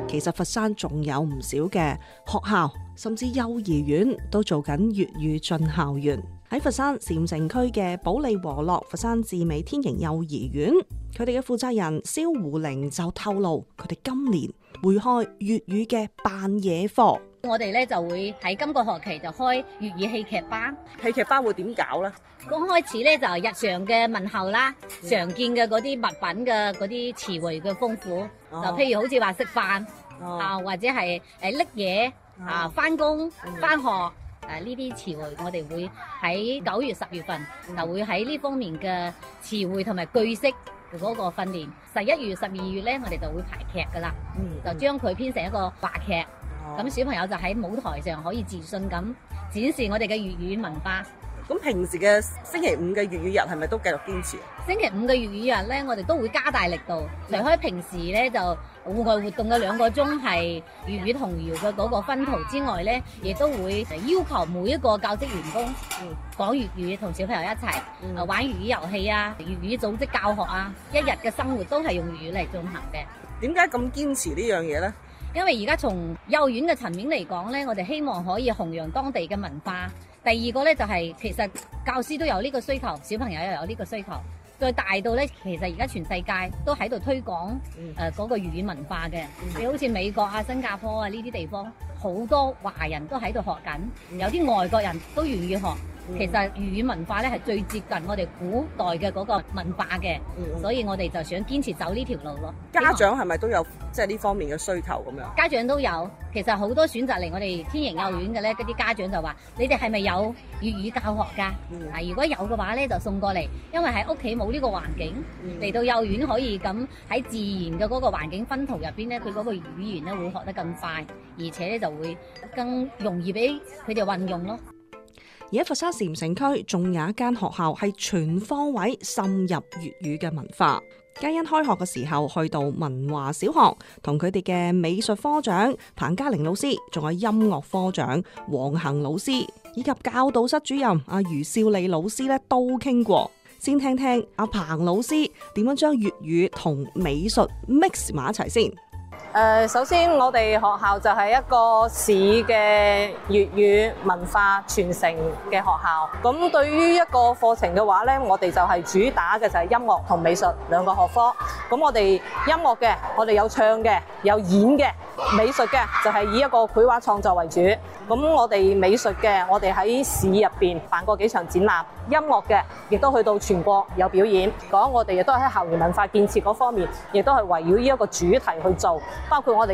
其實佛山仲有唔少嘅學校，甚至幼兒園都做緊粵語進校園。喺佛山禪城區嘅保利和樂佛山智美天盈幼兒園，佢哋嘅負責人蕭胡玲就透露，佢哋今年會開粵語嘅扮嘢課。 我哋咧就會喺今個學期就開粵語戲劇班。 戲劇班會點搞呢？ 剛開始咧就日常嘅問候啦，常見嘅嗰啲物品嘅嗰啲詞彙嘅豐富，就譬如好似話食飯或者係拎嘢返工返學呢啲詞彙，我哋會喺9月10月份就會喺呢方面嘅詞彙同埋句式嗰個訓練。11月12月咧，我哋就會排劇噶啦，就將佢編成一個話劇。咁小朋友就喺舞台上可以自信咁展示我哋嘅粵語文化。 咁平時嘅星期五嘅粵語日係咪都繼續堅持？ 星期五嘅粵語日咧，我哋都會加大力度。除開平時咧就戶外活動嘅2個鐘係粵語童謠嘅嗰個分途之外咧，亦都會要求每一個教職員工講粵語，同小朋友一齊玩粵語遊戲啊，粵語組織教學啊，一日嘅生活都係用粵語嚟進行嘅。 點解咁堅持呢樣嘢呢？ 因為而家從幼兒園嘅層面嚟講咧，我哋希望可以弘揚當地嘅文化。第二個咧就係其實教師都有呢個需求，小朋友又有呢個需求。再大到咧，其實而家全世界都喺度推廣嗰個粵語文化嘅。你好似美國啊、新加坡啊呢啲地方，好多華人都喺度學緊，有啲外國人都願意學。其實粵語文化咧係最接近我哋古代嘅嗰個文化嘅，所以我哋就想堅持走呢條路咯。 家長係咪都有即係呢方面嘅需求咁樣？ 家長都有，其實好多選擇嚟我哋天盈幼兒園嘅咧，嗰啲家長就話：你哋係咪有粵語教學㗎？如果有嘅話咧，就送過嚟，因為喺屋企冇呢個環境，嚟到幼兒園可以咁喺自然嘅嗰個環境薰陶入邊咧，佢嗰個語言咧會學得更快，而且咧就會更容易俾佢哋運用咯。 而喺佛山禪城區仲有一間學校係全方位滲入粵語嘅文化。嘉欣開學嘅時候去到文華小學，同佢哋嘅美術科長彭嘉玲老師，仲有音樂科長黃恒老師，以及教導室主任阿余少利老師咧都傾過。先聽聽阿彭老師點樣將粵語同美術 mix 埋一齊先。 首先我哋學校就係一個市嘅粵語文化傳承嘅學校。咁對於一個課程嘅話呢，我哋就係主打嘅就係音樂同美術2個學科。咁我哋音樂嘅，我哋有唱嘅，有演嘅；美術嘅就係以一個繪畫創作為主。咁我哋美術嘅，我哋喺市入邊辦過幾場展覽；音樂嘅，亦都去到全國有表演。講我哋亦都喺校園文化建設嗰方面，亦都係圍繞呢一個主題去做。包括我哋